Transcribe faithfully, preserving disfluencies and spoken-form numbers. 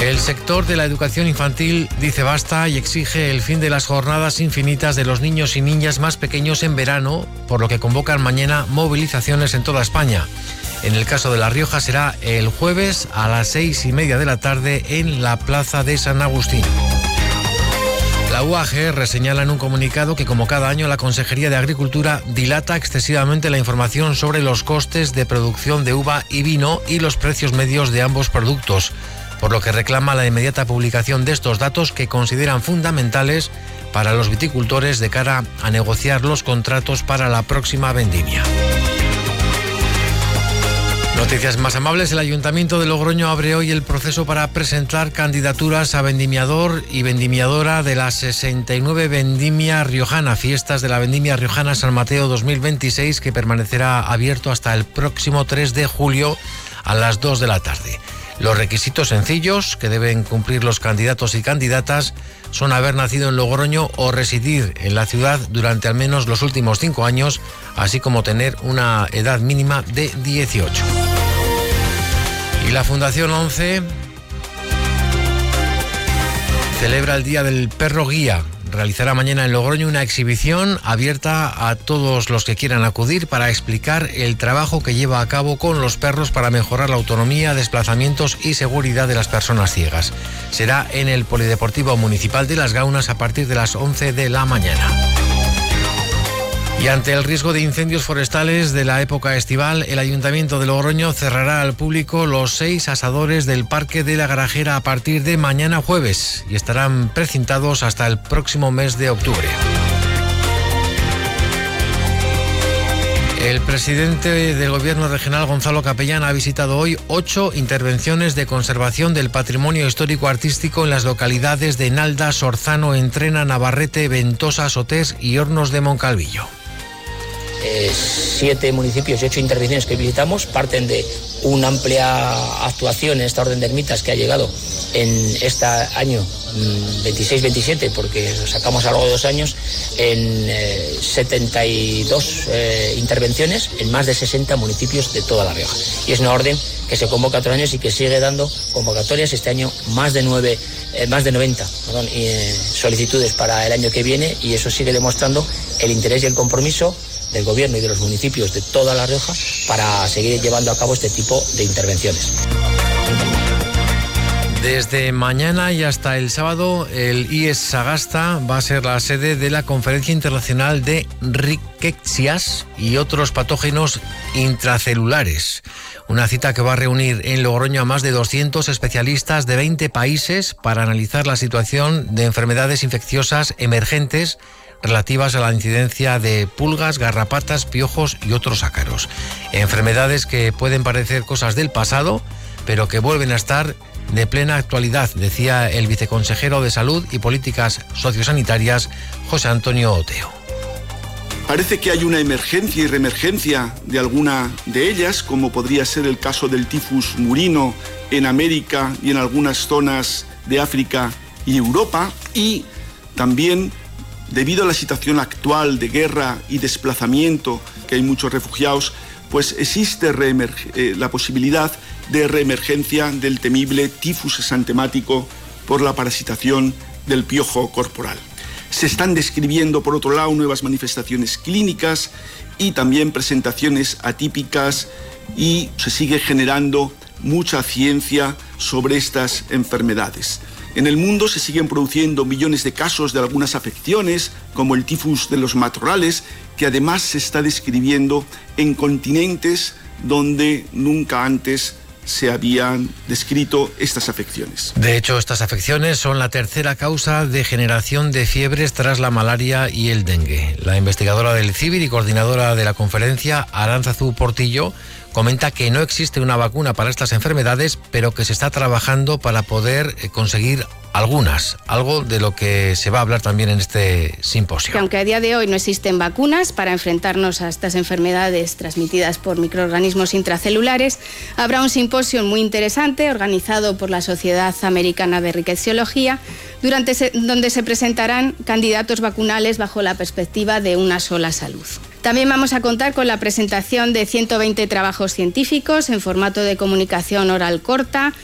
El sector de la educación infantil dice basta y exige el fin de las jornadas infinitas de los niños y niñas más pequeños en verano, por lo que convocan mañana movilizaciones en toda España. En el caso de La Rioja será el jueves a las seis y media de la tarde en la Plaza de San Agustín. La U A G R señala en un comunicado que, como cada año, la Consejería de Agricultura dilata excesivamente la información sobre los costes de producción de uva y vino y los precios medios de ambos productos, por lo que reclama la inmediata publicación de estos datos que consideran fundamentales para los viticultores de cara a negociar los contratos para la próxima vendimia. Noticias más amables. El Ayuntamiento de Logroño abre hoy el proceso para presentar candidaturas a vendimiador y vendimiadora de la sesenta y nueve Vendimia Riojana, fiestas de la Vendimia Riojana San Mateo dos mil veintiséis, que permanecerá abierto hasta el próximo tres de julio a las dos de la tarde. Los requisitos sencillos que deben cumplir los candidatos y candidatas son haber nacido en Logroño o residir en la ciudad durante al menos los últimos cinco años, así como tener una edad mínima de dieciocho. Y la Fundación ONCE celebra el Día del Perro Guía. Realizará mañana en Logroño una exhibición abierta a todos los que quieran acudir para explicar el trabajo que lleva a cabo con los perros para mejorar la autonomía, desplazamientos y seguridad de las personas ciegas. Será en el Polideportivo Municipal de Las Gaunas a partir de las once de la mañana. Y ante el riesgo de incendios forestales de la época estival, el Ayuntamiento de Logroño cerrará al público los seis asadores del Parque de la Garajera a partir de mañana jueves y estarán precintados hasta el próximo mes de octubre. El presidente del Gobierno regional, Gonzalo Capellán, ha visitado hoy ocho intervenciones de conservación del patrimonio histórico artístico en las localidades de Nalda, Sorzano, Entrena, Navarrete, Ventosa, Sotés y Hornos de Moncalvillo. Eh, siete municipios y ocho intervenciones que visitamos parten de una amplia actuación en esta orden de ermitas que ha llegado en este año veintiséis veintisiete, porque lo sacamos a lo largo de dos años, en eh, setenta y dos eh, intervenciones en más de sesenta municipios de toda La Rioja. Y es una orden que se convoca otros años y que sigue dando convocatorias. Este año más de nueve, eh, más de noventa perdón, eh, solicitudes para el año que viene, y eso sigue demostrando el interés y el compromiso del Gobierno y de los municipios de toda La Rioja para seguir llevando a cabo este tipo de intervenciones. Desde mañana y hasta el sábado, el I E S Sagasta va a ser la sede de la Conferencia Internacional de Riquecias y otros patógenos intracelulares. Una cita que va a reunir en Logroño a más de doscientos especialistas de veinte países para analizar la situación de enfermedades infecciosas emergentes relativas a la incidencia de pulgas, garrapatas, piojos y otros ácaros. Enfermedades que pueden parecer cosas del pasado, pero que vuelven a estar de plena actualidad, decía el viceconsejero de Salud y Políticas Sociosanitarias, José Antonio Oteo. Parece que hay una emergencia y reemergencia de alguna de ellas, como podría ser el caso del tifus murino en América y en algunas zonas de África y Europa, y también debido a la situación actual de guerra y desplazamiento, que hay muchos refugiados, pues existe eh, la posibilidad de reemergencia del temible tifus exantemático por la parasitación del piojo corporal. Se están describiendo, por otro lado, nuevas manifestaciones clínicas y también presentaciones atípicas, y se sigue generando mucha ciencia sobre estas enfermedades. En el mundo se siguen produciendo millones de casos de algunas afecciones, como el tifus de los matorrales, que además se está describiendo en continentes donde nunca antes se habían descrito estas afecciones. De hecho, estas afecciones son la tercera causa de generación de fiebres tras la malaria y el dengue. La investigadora del CIBIR y coordinadora de la conferencia, Aránzazu Portillo, comenta que no existe una vacuna para estas enfermedades, pero que se está trabajando para poder conseguir algunas, algo de lo que se va a hablar también en este simposio. Que aunque a día de hoy no existen vacunas para enfrentarnos a estas enfermedades transmitidas por microorganismos intracelulares, habrá un simposio muy interesante organizado por la Sociedad Americana de Riqueciología, durante se, donde se presentarán candidatos vacunales bajo la perspectiva de una sola salud. También vamos a contar con la presentación de ciento veinte trabajos científicos en formato de comunicación oral corta,